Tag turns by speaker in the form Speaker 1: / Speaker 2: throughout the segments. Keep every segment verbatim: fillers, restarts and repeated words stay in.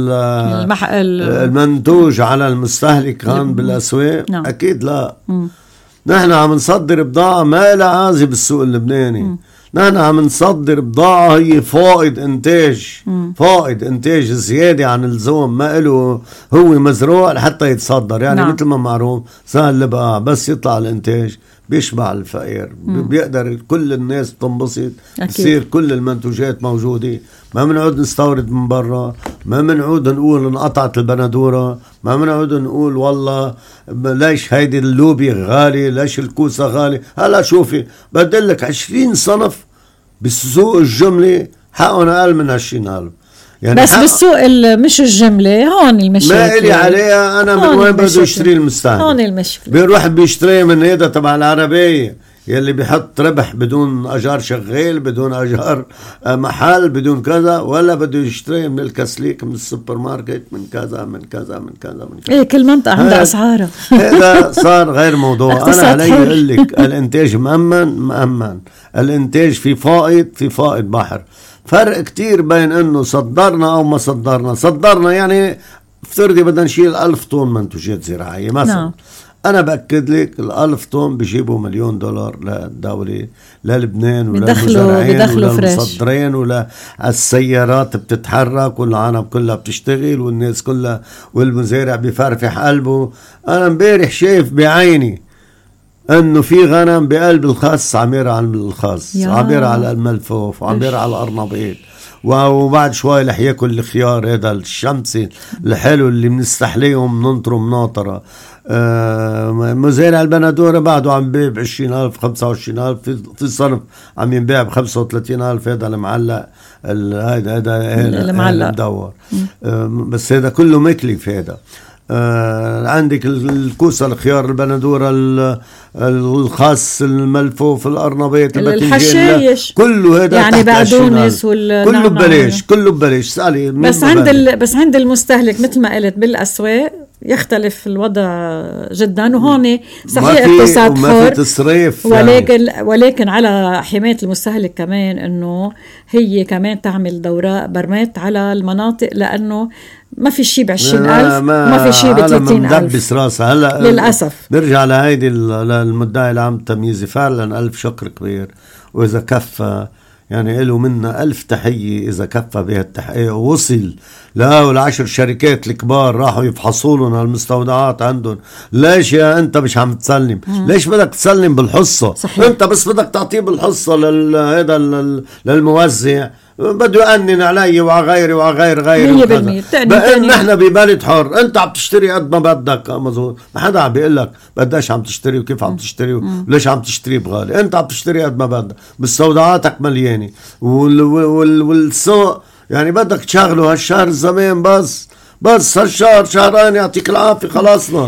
Speaker 1: المح...
Speaker 2: المنتوج على المستهلك كان بالأسواق؟
Speaker 1: نعم.
Speaker 2: أكيد لا.
Speaker 1: مم.
Speaker 2: نحن عم نصدر بضاعة ما لها عازة بالسوق اللبناني. مم. نحن عم نصدر بضاعة هي فائض إنتاج. مم. فائض إنتاج زيادة عن اللزوم، ما له هو مزروع لحتى يتصدر. يعني نعم. مثل ما معروف سهل البقاع بس يطلع الإنتاج بيشبع الفقير. مم. بيقدر كل الناس تنبسط، يصير كل المنتوجات موجودة. ما منعود نستورد من برا، ما منعود نقول انقطعت البندورة، ما منعود نقول والله ليش هيدي اللوبي غالي، ليش الكوسة غالي. هلا شوفي بدلك عشرين صنف بالسوق الجملة حقهم أقل من عشرين ألف.
Speaker 1: يعني بس بالسوق مش الجملة هون المشكلة.
Speaker 2: ما إلي عليها أنا من وين بده يشتري المستهلك.
Speaker 1: هون المشكلة
Speaker 2: بيروح بيشتري من هيدا تبع العربية يلي بيحط ربح بدون أجار شغال، بدون أجار محل، بدون كذا، ولا بده يشتري من الكسليك من السوبر ماركت من كذا من كذا من كذا من كذا.
Speaker 1: إيه كل منطقة عندها أسعارها.
Speaker 2: هذا صار غير موضوع. أنا علي أقول لك الإنتاج مأمن مأمن، الإنتاج في فائض في فائض بحر. فرق كتير بين إنه صدرنا أو ما صدرنا. صدرنا يعني افترضي بدنا نشيل ألف طن منتوجات زراعية مثلا. نعم. أنا بأكد لك الألف طن بيجيبوا مليون دولار للدولة، للبنان وللمزارعين وللمصدرين وللسيارات بتتحرك والعالم كلها بتشتغل والناس كلها والمزارع بيفرفح قلبه. أنا مبارح شايف بعيني أنه في غنم بقلب الخاص عمير على الخاص، عمير على الملفوف، وعمير على الأرنبيط، وبعد شوي رح ياكل الخيار هذا الشمسي الحلو اللي بنستحليهم ننطره مناطرة. آه مزارع البندورة بعده عم بيع بعشرين ألف خمسة وعشرين ألف، في, في صنف عم ينباع بخمسة وثلاثين ألف. هذا المعلق هذا هذا المدور. آه بس هذا كله مكلف. هذا آه عندك الكوسة الخيار البندورة الخاص الملفوف الأرنبيط
Speaker 1: الحشايش
Speaker 2: كله هذا
Speaker 1: يعني بقدونس
Speaker 2: كله ببلاش كله ببلاش سالي.
Speaker 1: بس عند ال... بس عند المستهلك مثل ما قلت بالأسواق يختلف الوضع جدا. وهون صحيح اقتصاد حر ولكن يعني. ولكن على حماية المستهلك كمان انه هي كمان تعمل دورات برمات على المناطق، لانه ما في شيء بعشرين ألف ما, ما في شيء بثلاثين ألف
Speaker 2: هلا
Speaker 1: للأسف.
Speaker 2: نرجع لهيدي المدعي العام التمييزي فعلا ألف شكر كبير، وإذا كفى يعني له منا ألف تحية إذا كفى بها التحقيق ووصل لا والعشر شركات الكبار راحوا يفحصوا لنا المستودعات عندهم. ليش يا أنت مش عم تسلم؟ مم. ليش بدك تسلم بالحصة؟ صحيح. أنت بس بدك تعطيه بالحصة لهذا للموزع بده يأنن علي وعلى غيري وعلى غير غيري
Speaker 1: مية بالمية.
Speaker 2: بقى نحن ببلد حر، انت عم تشتري قد ما بدك. مظبوط، ما حدا عم بيقول لك قديش عم تشتري وكيف عم تشتري وليش عم تشتري بغالي. انت عم تشتري قد ما بدك، مستودعاتك مليانه وال وال والسوق يعني بدك تشغله هالشهر الزمان بس بس هالشهر شهرين يعطيك العافيه خلاصنا.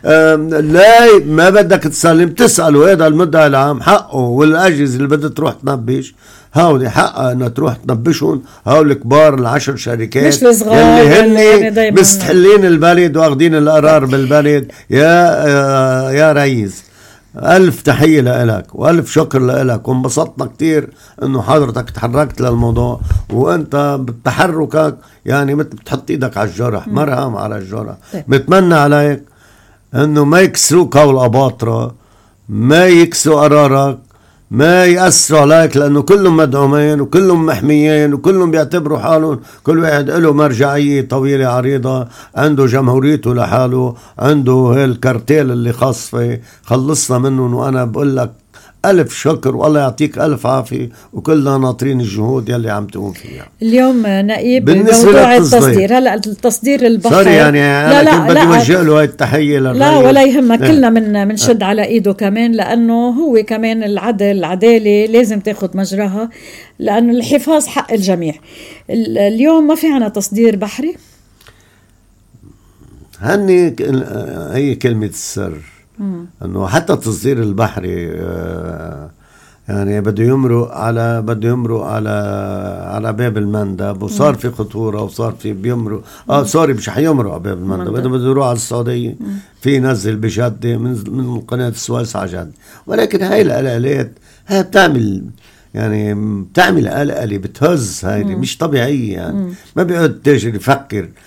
Speaker 2: لا ما بدك تسلم تسأله. هذا المدعي العام حقه والأجهزة اللي بدها تروح تنبش هاولي حقها انها تروح تنبشهم. هاول كبار العشر شركات اللي هن يعني مستحلين البلد واخدين القرار بالبلد. يا يا ريس ألف تحية لإلك وألف شكر لإلك، وانبسطنا كتير إنه حضرتك تحركت للموضوع، وأنت بتحركك يعني مثل بتحط إيدك على الجرح، مرهم على الجرح. بتمنى عليك إنه ما يكسروا قول أباطرة، ما يكسروا قرارك، ما يأثروا عليك، لأنه كلهم مدعومين وكلهم محميين وكلهم بيعتبروا حالهم كل واحد له مرجعية طويلة عريضة، عنده جمهوريته لحاله، عنده هالكارتيل اللي خاص فيه. خلصنا منهم، وأنا بقول لك ألف شكر والله يعطيك ألف عافية، وكلنا ناطرين الجهود يلي عم تقوم فيها.
Speaker 1: اليوم نائب موضوع التصدير، هلا التصدير البحر
Speaker 2: صار يعني أنا لا كنت بدي وجه له هاي التحية للرئيس.
Speaker 1: لا ولا يهمك، كلنا من منشد على إيده كمان، لأنه هو كمان العدل العدالة لازم تاخد مجراها، لأنه الحفاظ حق الجميع. اليوم ما في عنا تصدير بحري.
Speaker 2: هني هي كلمة السر، انه حتى التصدير البحري يعني بده يمرق على بده يمرق على على باب المندب، وصار في خطوره وصار في بيمرق اه سوري مش حيمرق على باب المندب، بده بده يروح على السعوديه في نزل بجده من من قناه السويس على جده. ولكن هاي الالالات هاي بتعمل يعني بتعمل قلقله بتهز، هاي مش طبيعيه يعني. ما بيقعد التاجر يفكر